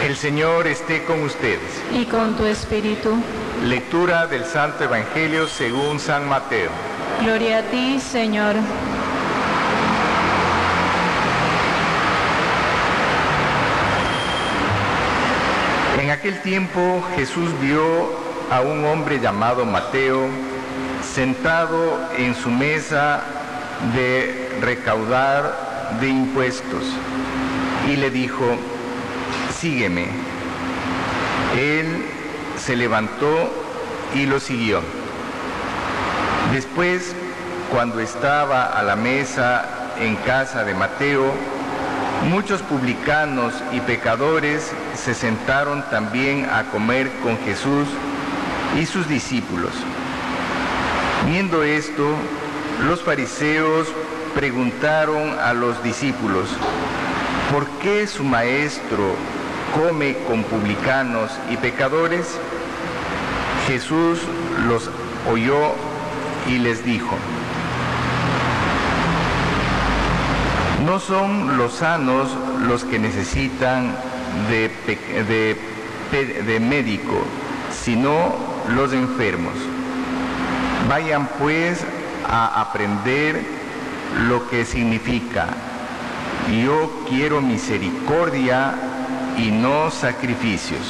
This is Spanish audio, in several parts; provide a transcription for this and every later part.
El Señor esté con ustedes. Y con tu espíritu. Lectura del Santo Evangelio según San Mateo. Gloria a ti, Señor. En aquel tiempo Jesús vio a un hombre llamado Mateo sentado en su mesa de recaudar de impuestos y le dijo: sígueme. Él se levantó y lo siguió. Después, cuando estaba a la mesa en casa de Mateo, muchos publicanos y pecadores se sentaron también a comer con Jesús y sus discípulos. Viendo esto, los fariseos preguntaron a los discípulos: ¿por qué su maestro come con publicanos y pecadores? Jesús los oyó y les dijo: no son los sanos los que necesitan de médico, sino los enfermos. Vayan pues a aprender lo que significa: yo quiero misericordia y no sacrificios.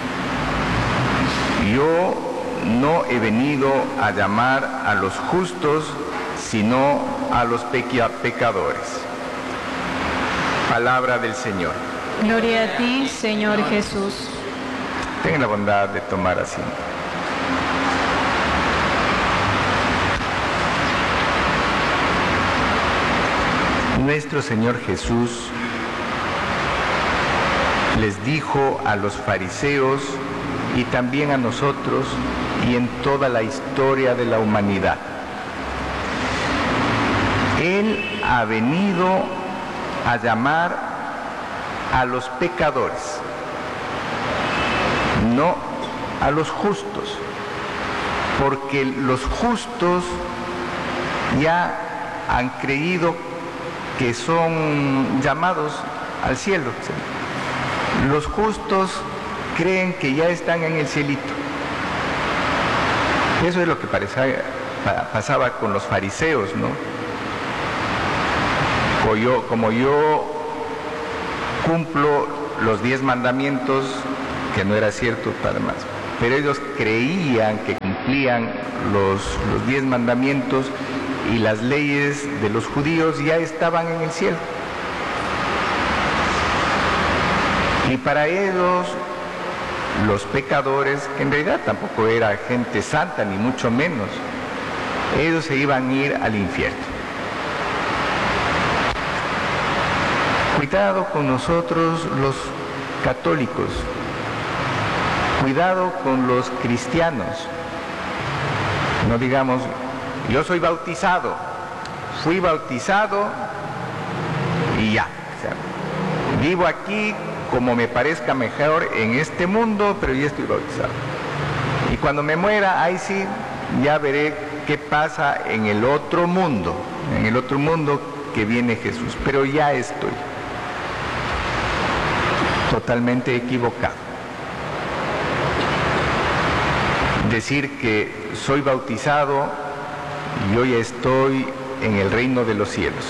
Yo no he venido a llamar a los justos, sino a los pecadores. Palabra del Señor. Gloria a ti, Señor Jesús. Tengan la bondad de tomar asiento. Nuestro Señor Jesús les dijo a los fariseos y también a nosotros y en toda la historia de la humanidad: Él ha venido a llamar a los pecadores, no a los justos, porque los justos ya han creído que son llamados al cielo. Los justos creen que ya están en el cielito. Eso es lo que pasaba con los fariseos, ¿no? Como yo cumplo los 10 mandamientos, que no era cierto para más, pero ellos creían que cumplían los 10 mandamientos y las leyes de los judíos ya estaban en el cielo. Y para ellos, los pecadores, que en realidad tampoco era gente santa, ni mucho menos, ellos se iban a ir al infierno. Cuidado con nosotros los católicos, cuidado con los cristianos. No digamos: yo soy bautizado, fui bautizado y ya. O sea, vivo aquí como me parezca mejor en este mundo, pero ya estoy bautizado. Y cuando me muera, ahí sí, ya veré qué pasa en el otro mundo que viene Jesús, pero ya estoy totalmente equivocado. Decir que soy bautizado, yo ya estoy en el reino de los cielos.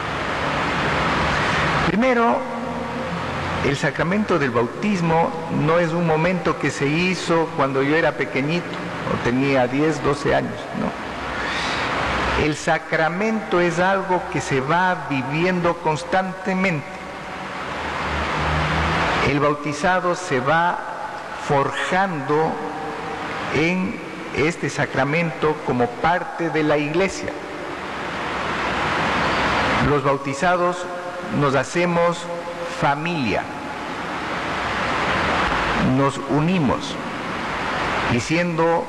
Primero, el sacramento del bautismo no es un momento que se hizo cuando yo era pequeñito, o tenía 10, 12 años, no. El sacramento es algo que se va viviendo constantemente. El bautizado se va forjando en este sacramento como parte de la Iglesia. Los bautizados nos hacemos familia, nos unimos, y siendo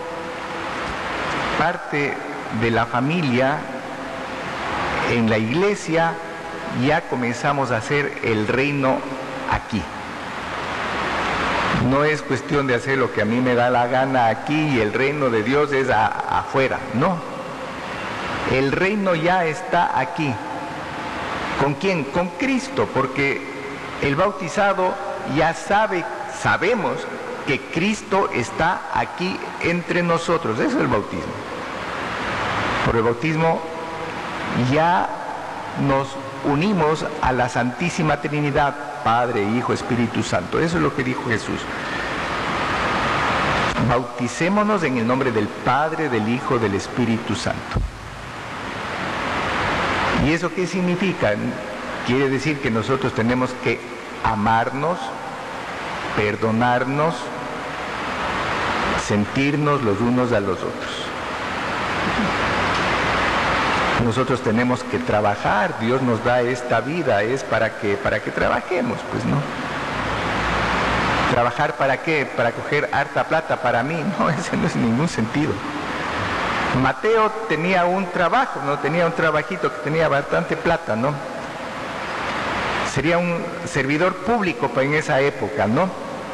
parte de la familia en la Iglesia, ya comenzamos a hacer el reino aquí. No es cuestión de hacer lo que a mí me da la gana aquí y el reino de Dios es afuera, no. El reino ya está aquí. ¿Con quién? Con Cristo, porque el bautizado ya sabemos que Cristo está aquí entre nosotros. Eso es el bautismo. Por el bautismo ya nos unimos a la Santísima Trinidad, Padre, Hijo, Espíritu Santo. Eso es lo que dijo Jesús. Bauticémonos en el nombre del Padre, del Hijo, del Espíritu Santo. ¿Y eso qué significa? Quiere decir que nosotros tenemos que amarnos, perdonarnos, sentirnos los unos a los otros. Nosotros tenemos que trabajar. Dios nos da esta vida, es para que trabajemos, pues, ¿no? ¿Trabajar para qué? ¿Para coger harta plata para mí? No, ese no es ningún sentido. Mateo tenía un trabajo, ¿no? Tenía un trabajito que tenía bastante plata, ¿no? Sería un servidor público en esa época, ¿no?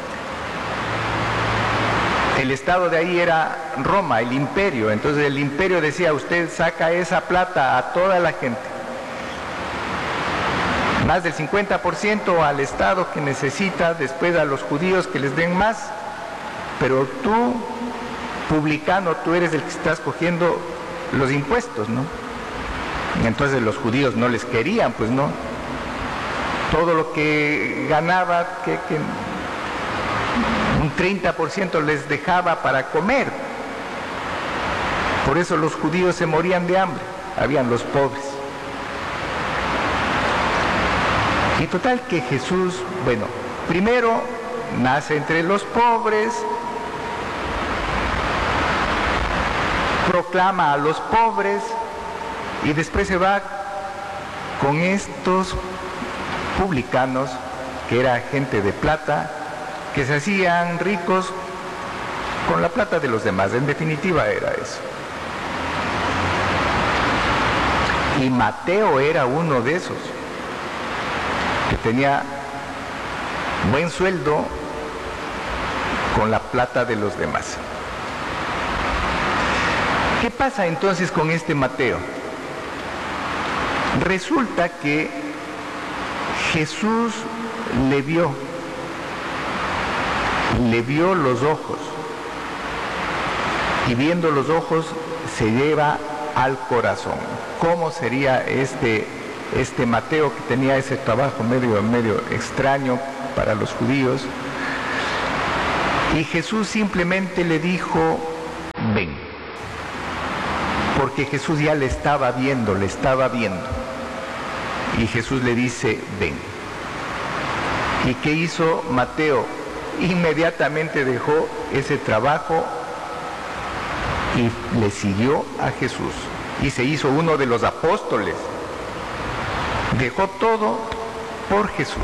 El estado de ahí era Roma, el imperio. Entonces el imperio decía, usted saca esa plata a toda la gente. Más del 50% al estado que necesita, después a los judíos que les den más. Pero tú, publicano, tú eres el que estás cogiendo los impuestos, ¿no? Entonces los judíos no les querían, pues, ¿no? Todo lo que ganaba, un 30% les dejaba para comer. Por eso los judíos se morían de hambre. Habían los pobres. Y total que Jesús, bueno, primero nace entre los pobres, proclama a los pobres y después se va con estos publicanos, que era gente de plata, que se hacían ricos con la plata de los demás. En definitiva era eso. Y Mateo era uno de esos, que tenía buen sueldo con la plata de los demás. ¿Qué pasa entonces con este Mateo? Resulta que Jesús le vio los ojos, y viendo los ojos se lleva al corazón. ¿Cómo sería este Mateo, que tenía ese trabajo medio extraño para los judíos? Y Jesús simplemente le dijo, ven, porque Jesús ya le estaba viendo. Y Jesús le dice, ven. ¿Y qué hizo Mateo? Inmediatamente dejó ese trabajo y le siguió a Jesús. Y se hizo uno de los apóstoles. Dejó todo por Jesús.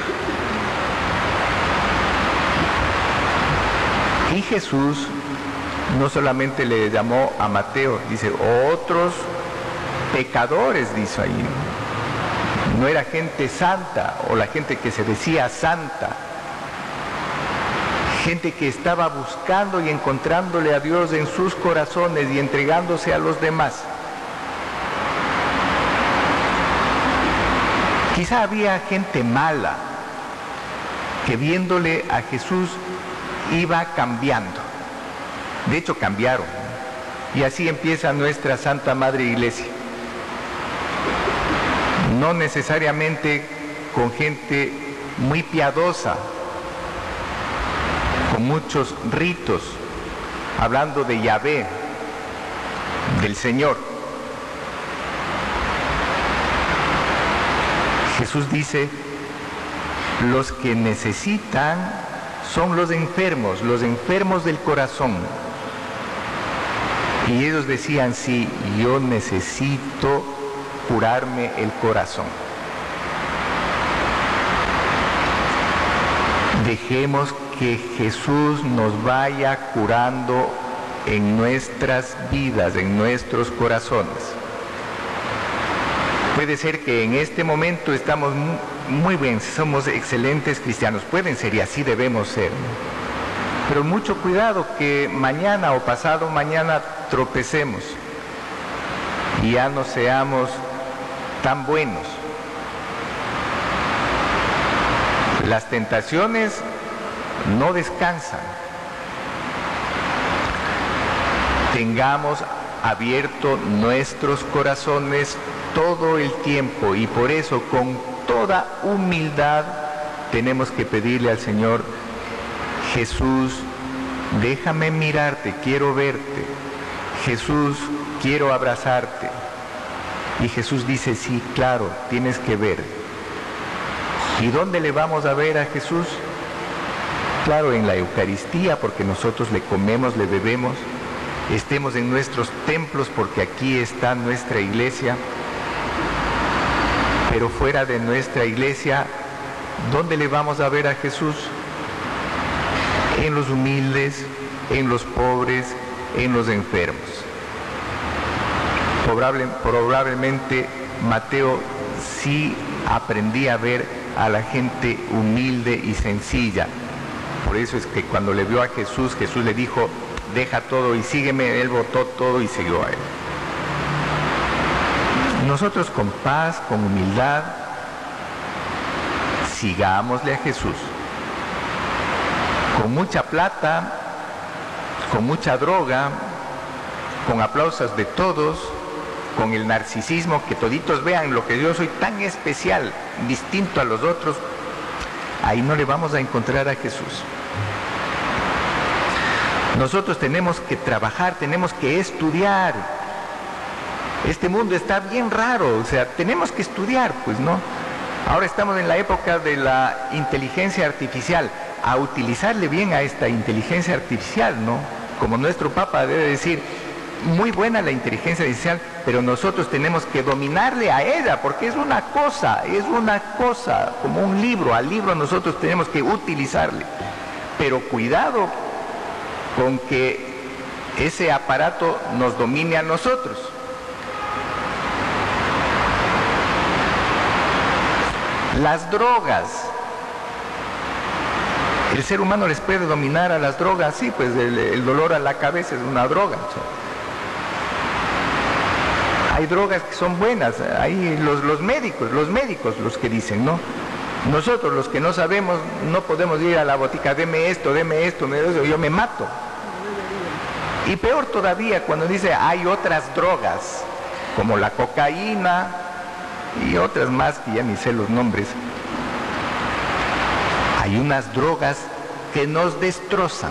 Y Jesús no solamente le llamó a Mateo, dice, otros pecadores, dice ahí. No era gente santa, o la gente que se decía santa. Gente que estaba buscando y encontrándole a Dios en sus corazones y entregándose a los demás. Quizá había gente mala que viéndole a Jesús iba cambiando. De hecho cambiaron. Y así empieza nuestra Santa Madre Iglesia. No necesariamente con gente muy piadosa, con muchos ritos, hablando de Yahvé, del Señor. Jesús dice, los que necesitan son los enfermos del corazón. Y ellos decían, sí, yo necesito curarme el corazón. Dejemos que Jesús nos vaya curando en nuestras vidas, en nuestros corazones. Puede ser que en este momento estamos muy bien, somos excelentes cristianos, pueden ser y así debemos ser. Pero mucho cuidado que mañana o pasado mañana tropecemos y ya no seamos tan buenos. Las tentaciones no descansan. Tengamos abierto nuestros corazones todo el tiempo, y por eso con toda humildad tenemos que pedirle al Señor: Jesús, déjame mirarte, quiero verte. Jesús, quiero abrazarte. Y Jesús dice: sí, claro, tienes que ver. ¿Y dónde le vamos a ver a Jesús? Claro, en la Eucaristía, porque nosotros le comemos, le bebemos. Estemos en nuestros templos, porque aquí está nuestra iglesia. Pero fuera de nuestra iglesia, ¿dónde le vamos a ver a Jesús? En los humildes, en los pobres, en los enfermos. Probablemente Mateo sí aprendía a ver a la gente humilde y sencilla. Por eso es que cuando le vio a Jesús, Jesús le dijo: deja todo y sígueme. Él botó todo y siguió a él. Nosotros con paz, con humildad, sigámosle a Jesús. Con mucha plata, con mucha droga, con aplausos de todos, con el narcisismo, que toditos vean lo que yo soy tan especial, distinto a los otros, ahí no le vamos a encontrar a Jesús. Nosotros tenemos que trabajar, tenemos que estudiar. Este mundo está bien raro, o sea, tenemos que estudiar, pues, ¿no? Ahora estamos en la época de la inteligencia artificial, a utilizarle bien a esta inteligencia artificial, ¿no? Como nuestro Papa debe decir: muy buena la inteligencia artificial, pero nosotros tenemos que dominarle a ella, porque es una cosa, como un libro. Al libro nosotros tenemos que utilizarle, pero cuidado con que ese aparato nos domine a nosotros. Las drogas, el ser humano les puede dominar a las drogas, sí, pues el dolor a la cabeza es una droga. Hay drogas que son buenas, hay los médicos los que dicen, ¿no? Nosotros los que no sabemos no podemos ir a la botica: deme esto, yo me mato. Y peor todavía cuando dice: hay otras drogas, como la cocaína y otras más que ya ni sé los nombres. Hay unas drogas que nos destrozan.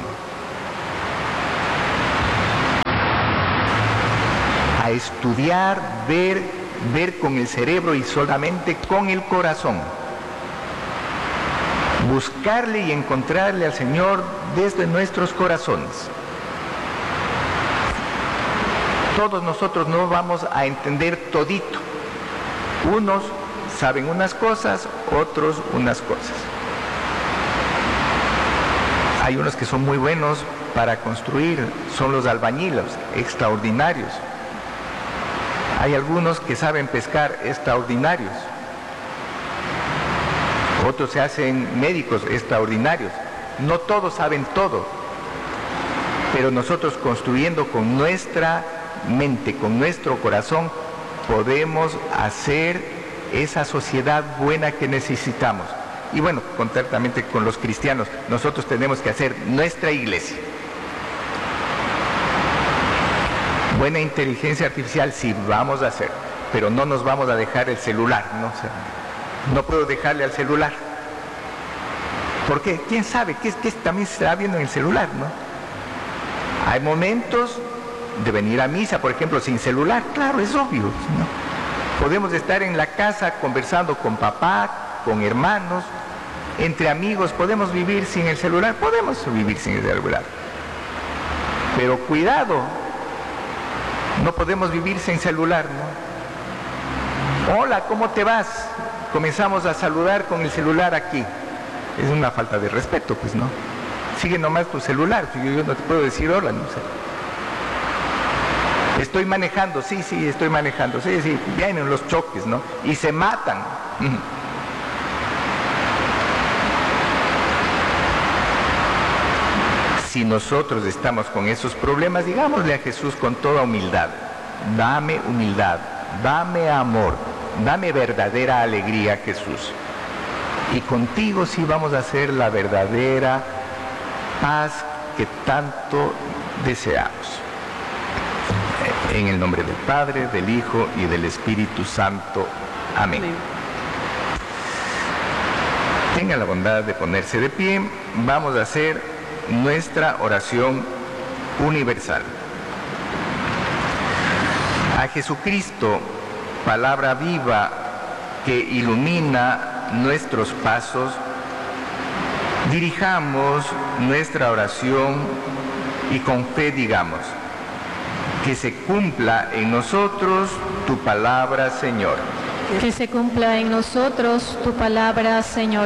A estudiar, ver con el cerebro y solamente con el corazón. Buscarle y encontrarle al Señor desde nuestros corazones. Todos nosotros no vamos a entender todito. Unos saben unas cosas, otros unas cosas. Hay unos que son muy buenos para construir, son los albañiles, extraordinarios. Hay algunos que saben pescar, extraordinarios. Otros se hacen médicos, extraordinarios. No todos saben todo, pero nosotros, construyendo con nuestra mente, con nuestro corazón, podemos hacer esa sociedad buena que necesitamos. Y bueno, concretamente con los cristianos, nosotros tenemos que hacer nuestra iglesia. Buena inteligencia artificial sí vamos a hacer, pero no nos vamos a dejar el celular, ¿no? O sea, no puedo dejarle al celular. ¿Por qué? ¿Quién sabe? ¿Qué también se está viendo en el celular, no? Hay momentos de venir a misa, por ejemplo, sin celular. Claro, es obvio, ¿no? Podemos estar en la casa conversando con papá, con hermanos, entre amigos. Podemos vivir sin el celular, podemos vivir sin el celular. Pero cuidado, no podemos vivir sin celular, ¿no? Hola, ¿cómo te vas? Comenzamos a saludar con el celular aquí. Es una falta de respeto, pues, ¿no? Sigue nomás tu celular, yo no te puedo decir hola, no sé. Estoy manejando, sí, estoy manejando, sí, vienen los choques, ¿no? Y se matan. Si nosotros estamos con esos problemas, digámosle a Jesús con toda humildad: dame amor, dame verdadera alegría, Jesús. Y contigo sí vamos a hacer la verdadera paz que tanto deseamos. En el nombre del Padre, del Hijo y del Espíritu Santo. Amén. Tengan la bondad de ponerse de pie. Vamos a hacer nuestra oración universal. A Jesucristo, palabra viva que ilumina nuestros pasos, dirijamos nuestra oración y con fe digamos: que se cumpla en nosotros tu palabra, Señor. Que se cumpla en nosotros tu palabra, Señor.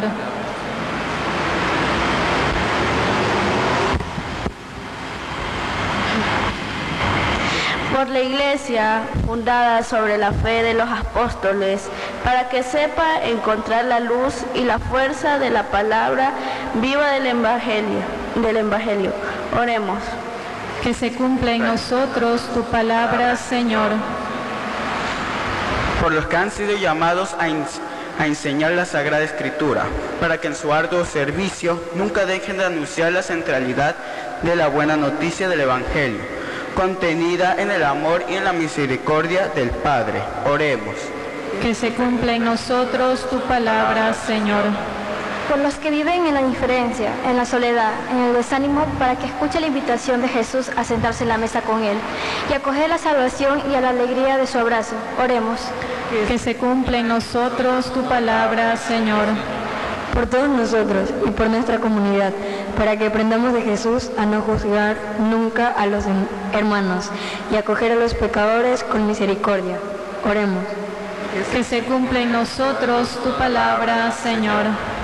Por la Iglesia, fundada sobre la fe de los apóstoles, para que sepa encontrar la luz y la fuerza de la palabra viva del Evangelio. Oremos. Que se cumpla en nosotros tu palabra, Señor. Por los que han sido llamados a enseñar la Sagrada Escritura, para que en su arduo servicio nunca dejen de anunciar la centralidad de la buena noticia del Evangelio, contenida en el amor y en la misericordia del Padre. Oremos. Que se cumpla en nosotros tu palabra, Señor. Por los que viven en la indiferencia, en la soledad, en el desánimo, para que escuche la invitación de Jesús a sentarse en la mesa con Él y acoger la salvación y a la alegría de su abrazo. Oremos. Que se cumpla en nosotros tu palabra, Señor. Por todos nosotros y por nuestra comunidad, para que aprendamos de Jesús a no juzgar nunca a los hermanos y acoger a los pecadores con misericordia. Oremos. Que se cumpla en nosotros tu palabra, Señor.